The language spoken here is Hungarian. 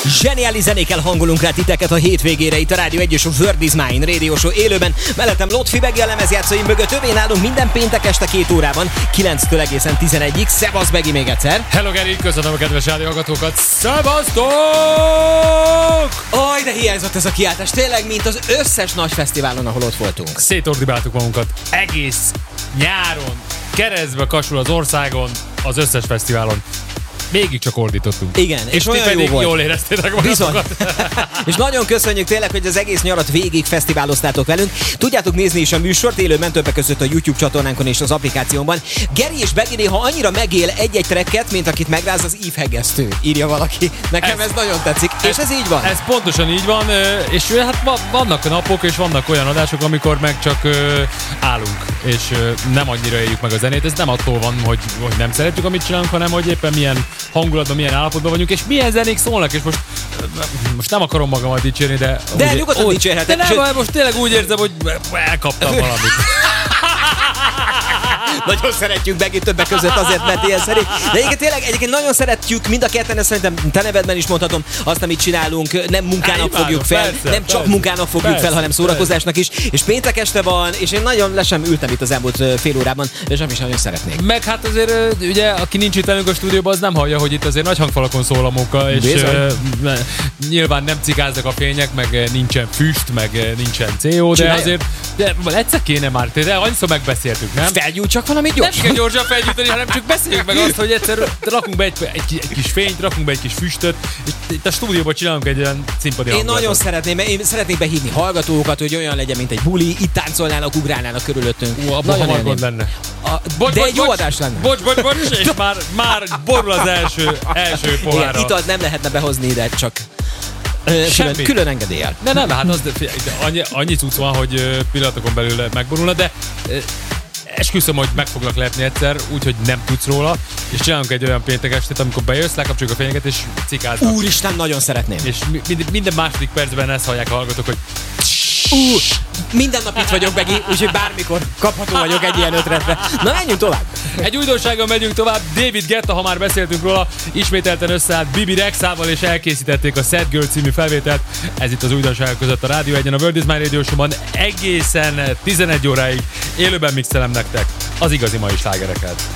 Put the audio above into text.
Zseniális zenékkel hangolunk rá titeket a hétvégére itt a Rádió 1 és a Word is Mine Radio Show élőben. Mellettem Lotfi Begi a lemezjátszóim mögött, övén állunk minden péntek este 2 órában, 9-től egészen 11-ig. Szevasz Begi még egyszer. Hello Geri, köszönöm a kedves rádióhallgatókat. Szevasztok! Aj, de hiányzott ez a kiáltás, tényleg, mint az összes nagy fesztiválon, ahol ott voltunk. Szétordibáltuk magunkat egész nyáron, keresztbe kasul az országon, az összes fesztiválon. Végig csak ordítottunk. Igen, és olyan pedig jó volt. Jól éreztétek magatokat. És nagyon köszönjük tényleg, hogy az egész nyarat végig fesztiváloztátok velünk. Tudjátok nézni is a műsort élőben, többek között a YouTube csatornánkon és az applikációban. Geri és Begi néha annyira megél egy-egy tracket, mint akit megráz az ívhegesztő, írja valaki. Nekem ez nagyon tetszik, és ez így van. Ez pontosan így van, és hát vannak napok, és vannak olyan adások, amikor meg csak állunk, és nem annyira éljük meg a zenét. Ez nem attól van, hogy nem szeretjük, amit csinálunk, hanem hogy éppen milyen hangulatban, milyen állapotban vagyunk, és milyen zenék szólnak, és most nem akarom magamat dicsérni, de nyugodtan dicsérheted. De nem, most tényleg úgy érzem, hogy elkaptam valamit. Nagyon szeretjük Begi többek között azért, mert ilyen szerint. De egyébként nagyon szeretjük mind a ketten, ezt szerintem te nevedben is mondhatom, azt, amit csinálunk, nem munkának fogjuk fel, nem csak munkának fogjuk fel, hanem szórakozásnak is. És péntek este van, és én nagyon le sem ültem itt az elmúlt fél órában, és nem is nagyon szeretnék. Meg hát azért, ugye, aki nincs itt velünk a stúdióban, az nem hallja, hogy itt azért nagy hangfalakon szól a munka, és nyilván nem cikáznak a fények, meg nincsen füst, meg nincsen CO, de azért egyszer kéne már, de annyiszor megbeszéltük, nem? Felgyújt csak valamit gyorsan. Nem kell gyorsan felgyújtani, hanem csak beszéljük meg azt, hogy egyszer rakunk be egy kis fényt, rakunk be egy kis füstöt, és itt a stúdióban csinálunk egy olyan színpadi hangulatot. Én nagyon szeretném, én szeretnék behívni hallgatókat, hogy olyan legyen, mint egy buli, itt táncolnának, ugrálnának körülöttünk. Abban hamar gond lenne. De egy jó adás lenne. Bocs, és már borul az első pohárra. Igen, italt nem lehetne behozni ide, csak külön engedéllyel. Nem, hát az annyi cucc van, hogy pillanatokon belül megborulna, de esküszöm, hogy meg foglak lepni egyszer, úgyhogy nem tudsz róla, és csinálunk egy olyan péntek estét, amikor bejössz, lekapcsoljuk a fényeket, és cikáznak. Úristen, nagyon szeretném. És minden második percben ezt hallják a hallgatók, hogy minden nap itt vagyok, Begi, úgyhogy bármikor kapható vagyok egy ilyen ötletre. Na, menjünk tovább. Egy újdonsággal megyünk tovább. David Guetta, ha már beszéltünk róla, ismételten összeállt Bibi Rexával, és elkészítették a Sad Girl című felvételt. Ez itt az újdonságok között a Rádió 1-en, a Word is Mine Radio Show-ban egészen 11 óráig élőben mixelem nektek az igazi mai slágereket.